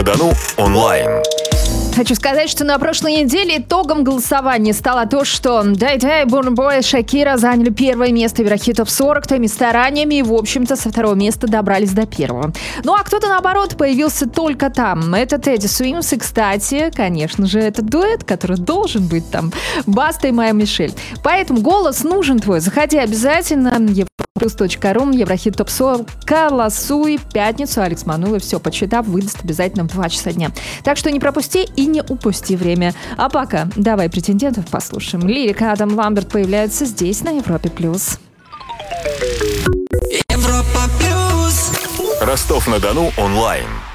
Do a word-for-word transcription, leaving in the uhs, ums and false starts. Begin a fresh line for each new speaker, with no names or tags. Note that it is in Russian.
Ростов-на-Дону онлайн.
Хочу сказать, что на прошлой неделе итогом голосования стало то, что Дай-Дай, Бурна Бой и Шакира заняли первое место в Еврохит топ сорок теми стараниями и, в общем-то, со второго места добрались до первого. Ну а кто-то, наоборот, появился только там. Это Тедди Суимс и, кстати, конечно же, это дуэт, который должен быть там. Баста и Майя Мишель. Поэтому голос нужен твой. Заходи обязательно. Плюс точка ру, Еврохит топ сорок, голосуй. Пятницу Алекс Манулов, все подсчитав, выдаст обязательно в два часа дня. Так что не пропусти и не упусти время. А пока давай претендентов послушаем. Лирика Адам Ламберт появляется здесь, на Европе+. плюс.
Европа плюс. Ростов-на-Дону онлайн.